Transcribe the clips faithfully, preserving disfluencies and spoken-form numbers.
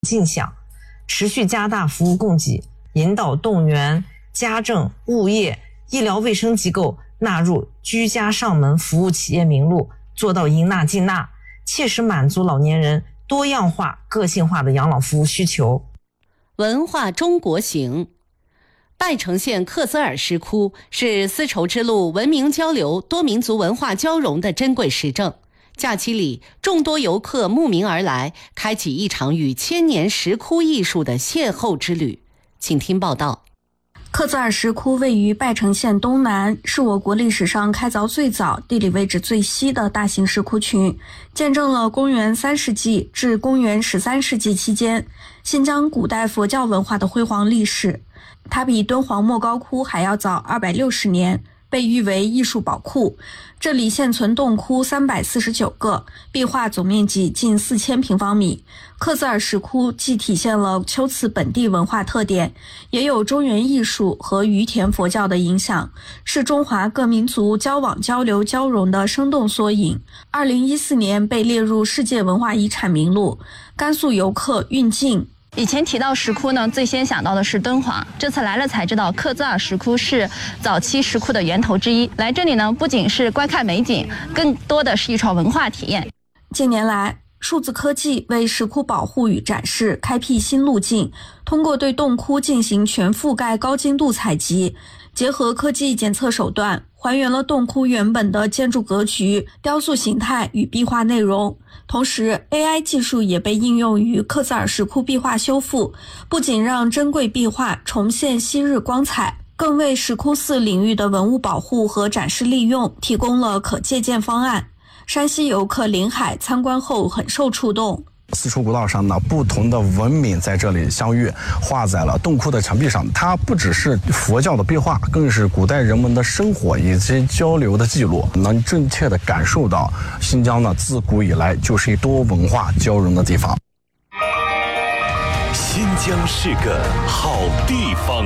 尽享，持续加大服务供给，引导动员家政、物业、医疗卫生机构纳入居家上门服务企业名录，做到应纳尽纳，切实满足老年人多样化、个性化的养老服务需求。 文化中国行。拜城县克孜尔石窟是丝绸之路文明交流、多民族文化交融的珍贵实证。假期里，众多游客慕名而来，开启一场与千年石窟艺术的邂逅之旅。请听报道。 克孜尔石窟位于拜城县东南，是我国历史上开凿最早、地理位置最西的大型石窟群，见证了公元三世纪至公元十三世纪期间新疆古代佛教文化的辉煌历史。它比敦煌莫高窟还要早二百六十年，被誉为艺术宝库。这里现存洞窟三百四十九个，壁画总面积近四千平方米。克孜尔石窟既体现了龟兹本地文化特点，也有中原艺术和于田佛教的影响，是中华各民族交往交流交融的生动缩影。二零一四年被列入世界文化遗产名录。甘肃游客运进。 以前提到石窟呢，最先想到的是敦煌，这次来了才知道克孜尔石窟是早期石窟的源头之一。来这里呢，不仅是观看美景，更多的是一场文化体验。 近年来，数字科技为石窟保护与展示开辟新路径，通过对洞窟进行全覆盖高精度采集，结合科技检测手段，还原了洞窟原本的建筑格局、雕塑形态与壁画内容。同时 A I 技术也被应用于克孜尔石窟壁画修复，不仅让珍贵壁画重现昔日光彩，更为石窟寺领域的文物保护和展示利用提供了可借鉴方案。山西游客林海参观后很受触动。 丝绸古道上呢，不同的文明在这里相遇，画在了洞窟的墙壁上。它不只是佛教的壁画，更是古代人们的生活以及交流的记录，能真切地感受到新疆呢自古以来就是一多文化交融的地方。 新疆是个好地方。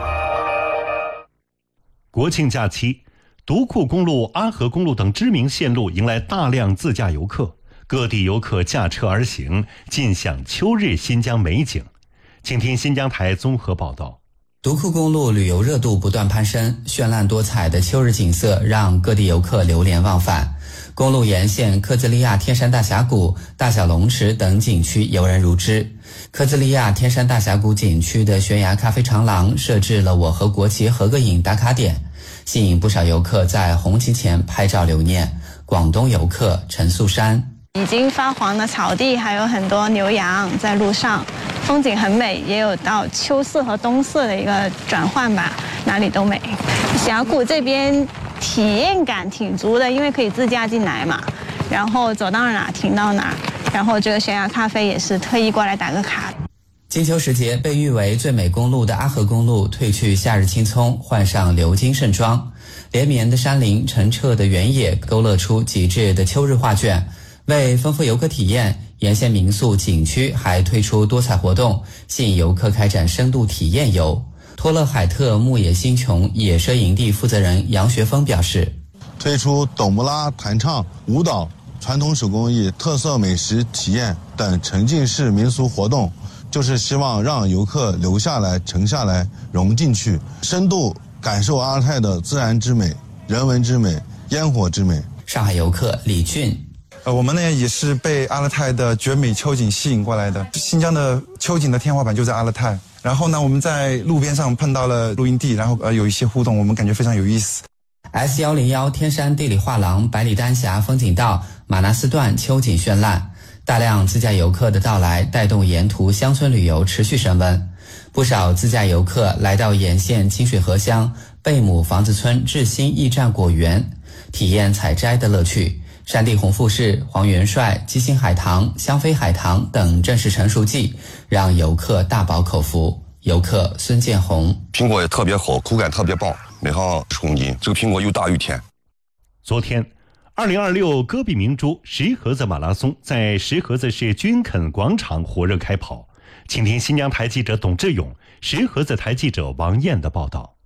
国庆假期，独库公路、阿河公路等知名线路迎来大量自驾游客。各地游客驾车而行，尽享秋日新疆美景。请听新疆台综合报道。 独库公路旅游热度不断攀升，绚烂多彩的秋日景色让各地游客流连忘返。公路沿线科兹利亚天山大峡谷、大小龙池等景区游人如织。科兹利亚天山大峡谷景区的悬崖咖啡长廊设置了我和国旗合个影打卡点，吸引不少游客在红旗前拍照留念。广东游客陈素山。 已经发黄的草地，还有很多牛羊在路上，风景很美，也有到秋色和冬色的一个转换吧，哪里都美。峡谷这边体验感挺足的，因为可以自驾进来嘛，然后走到哪停到哪，然后这个悬崖咖啡也是特意过来打个卡。 金秋时节，被誉为最美公路的阿河公路褪去夏日青葱，换上鎏金盛装，连绵的山林、澄澈的原野勾勒出极致的秋日画卷。为丰富游客体验，沿线民宿景区还推出多彩活动，吸引游客开展深度体验游。托勒海特牧野星穹野奢营地负责人杨学峰表示， 推出斗木拉弹唱、舞蹈、传统手工艺、特色美食体验等沉浸式民俗活动，就是希望让游客留下来、沉下来、融进去，深度感受阿勒泰的自然之美、人文之美、烟火之美。 上海游客李俊。 呃，我们呢也是被阿勒泰的绝美秋景吸引过来的。新疆的秋景的天花板就在阿勒泰。然后呢，我们在路边上碰到了露营地，然后呃有一些互动，我们感觉非常有意思。 S 一零一 天山地理画廊百里丹峡风景道马纳斯段秋景绚烂，大量自驾游客的到来带动沿途乡村旅游持续升温。不少自驾游客来到沿线清水河乡贝母房子村志新驿站果园，体验采摘的乐趣。山地红富士、黄元帅、鸡心海棠、香妃海棠等正是成熟季，让游客大饱口福。游客孙建红： 苹果也特别好，口感特别棒，每行十公斤，这个苹果又大又甜。 昨天，二零二六戈壁明珠石河子马拉松在石河子市军垦广场火热开跑。请听新疆台记者董志勇、石河子台记者王燕的报道。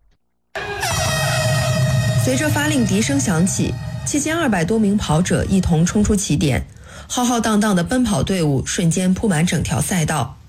随着发令笛声响起，七千二百多名跑者一同冲出起点，浩浩荡荡的奔跑队伍瞬间铺满整条赛道。